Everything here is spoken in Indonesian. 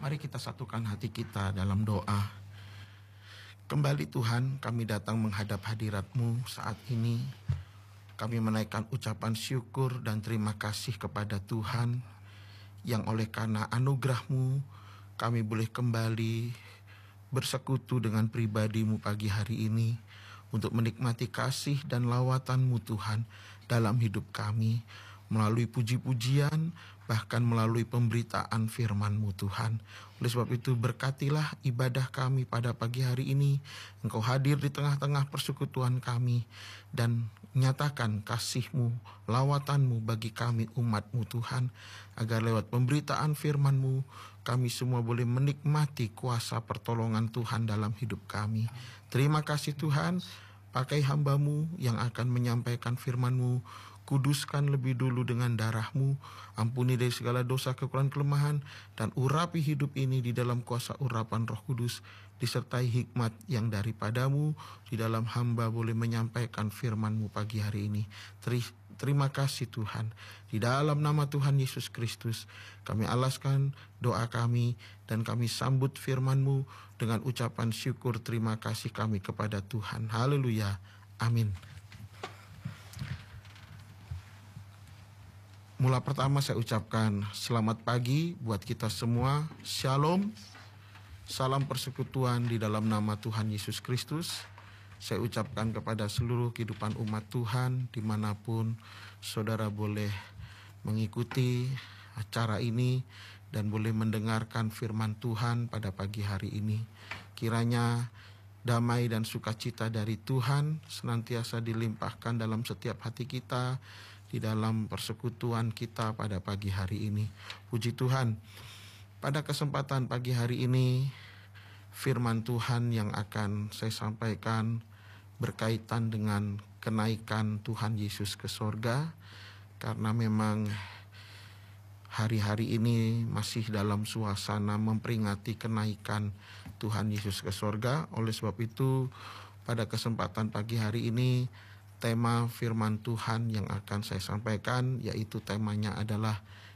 Mari kita satukan hati kita dalam doa. Kembali Tuhan, kami datang menghadap hadirat-Mu saat ini. Kami menaikkan ucapan syukur dan terima kasih kepada Tuhan, yang oleh karena anugerah-Mu, kami boleh kembali bersekutu dengan pribadi-Mu pagi hari ini, untuk menikmati kasih dan lawatan-Mu Tuhan dalam hidup kami, melalui puji-pujian, bahkan melalui pemberitaan firman-Mu Tuhan. Oleh sebab itu berkatilah ibadah kami pada pagi hari ini. Engkau hadir di tengah-tengah persekutuan kami, dan nyatakan kasih-Mu, lawatan-Mu bagi kami umat-Mu Tuhan, agar lewat pemberitaan firman-Mu, kami semua boleh menikmati kuasa pertolongan Tuhan dalam hidup kami. Terima kasih Tuhan, pakai hamba-Mu yang akan menyampaikan firman-Mu. Kuduskan lebih dulu dengan darah-Mu, ampuni dari segala dosa, kekurangan, kelemahan, dan urapi hidup ini di dalam kuasa urapan Roh Kudus, disertai hikmat yang daripada-Mu, di dalam hamba boleh menyampaikan firman-Mu pagi hari ini. Terima kasih Tuhan. Di dalam nama Tuhan Yesus Kristus, kami alaskan doa kami, dan kami sambut firman-Mu dengan ucapan syukur terima kasih kami kepada Tuhan. Haleluya. Amin. Mula pertama saya ucapkan selamat pagi buat kita semua. Shalom. Salam persekutuan di dalam nama Tuhan Yesus Kristus. Saya ucapkan kepada seluruh kehidupan umat Tuhan dimanapun saudara boleh mengikuti acara ini dan boleh mendengarkan firman Tuhan pada pagi hari ini. Kiranya damai dan sukacita dari Tuhan senantiasa dilimpahkan dalam setiap hati kita, di dalam persekutuan kita pada pagi hari ini. Puji Tuhan, pada kesempatan pagi hari ini, firman Tuhan yang akan saya sampaikan berkaitan dengan kenaikan Tuhan Yesus ke sorga. Karena memang hari-hari ini masih dalam suasana memperingati kenaikan Tuhan Yesus ke sorga. Oleh sebab itu, pada kesempatan pagi hari ini, tema firman Tuhan yang akan saya sampaikan, yaitu temanya adalah